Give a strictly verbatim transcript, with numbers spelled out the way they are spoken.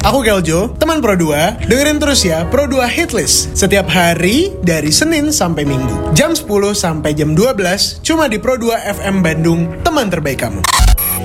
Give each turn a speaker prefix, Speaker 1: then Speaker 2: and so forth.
Speaker 1: Aku Keljo, teman Pro dua. Dengerin terus ya Pro dua Hitlist setiap hari dari Senin sampai Minggu. Jam sepuluh sampai jam dua belas cuma di Pro dua F M Bandung, teman terbaik kamu.